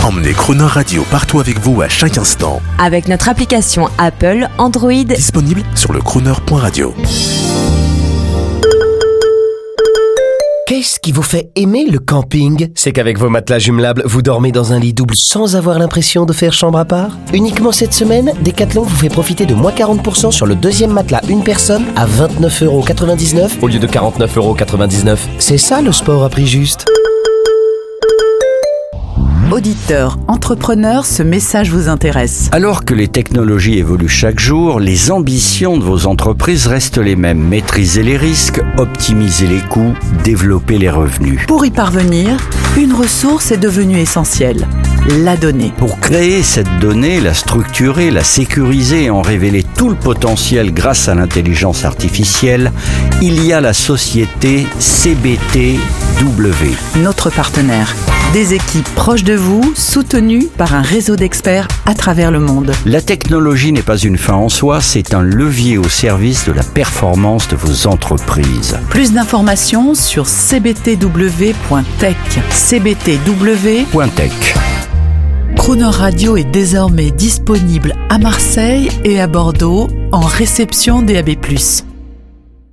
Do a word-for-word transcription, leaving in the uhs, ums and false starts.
Emmenez Crooner Radio partout avec vous à chaque instant. Avec notre application Apple, Android, Disponible sur le crooner point radio. Qu'est-ce qui vous fait aimer le camping ? C'est qu'avec vos matelas jumelables, vous dormez dans un lit double sans avoir l'impression de faire chambre à part ? Uniquement cette semaine, Decathlon vous fait profiter de moins quarante pour cent sur le deuxième matelas une personne à vingt-neuf euros quatre-vingt-dix-neuf au lieu de quarante-neuf euros quatre-vingt-dix-neuf. C'est ça le sport à prix juste. Auditeurs, entrepreneurs, ce message vous intéresse. Alors que les technologies évoluent chaque jour, les ambitions de vos entreprises restent les mêmes. Maîtriser les risques, optimiser les coûts, développer les revenus. Pour y parvenir, une ressource est devenue essentielle, la donnée. Pour créer cette donnée, la structurer, la sécuriser et en révéler tout le potentiel grâce à l'intelligence artificielle, il y a la société C B T W. Notre partenaire. Des équipes proches de vous, soutenues par un réseau d'experts à travers le monde. La technologie n'est pas une fin en soi, c'est un levier au service de la performance de vos entreprises. Plus d'informations sur c b t w point tech. c b t w Point tech. Crooner Radio est désormais disponible à Marseille et à Bordeaux en réception D A B plus.